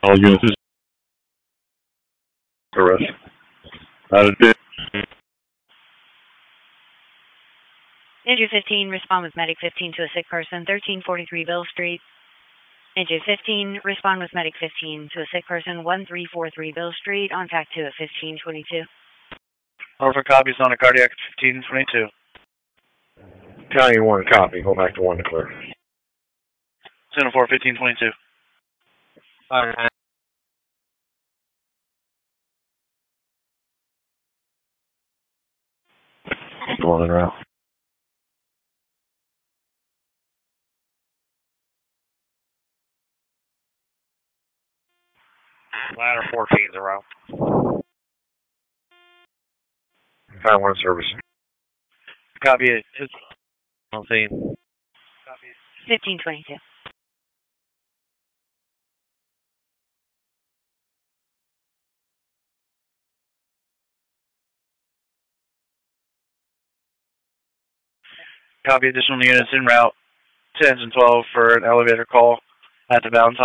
All units is arrest. Injured 15, respond with Medic 15 to a sick person, 1343 Bill Street. Injured 15, respond with Medic 15 to a sick person, 1343 Bill Street, on TAC 2 at 1522. Over copies on a cardiac 1522. County 1, copy. Go back to 1 to clear. Center 4, 1522. Alright. One en route. Ladder 14's around. 5-1 service. Copy it. It's on scene. Copy. 1522. Copy additional units en route. 10s and 12 for an elevator call at the Valentine.